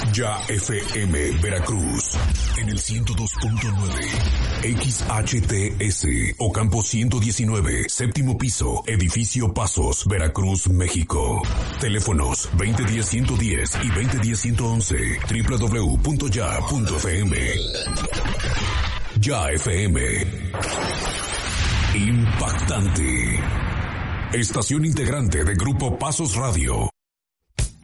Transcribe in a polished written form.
Ya FM Veracruz en el 102.9 XHTS Ocampo 119, séptimo piso, edificio Pasos, Veracruz, México. Teléfonos 2010-110 y 2010-111, www.ya.fm. Ya FM. Impactante. Estación integrante de Grupo Pasos Radio.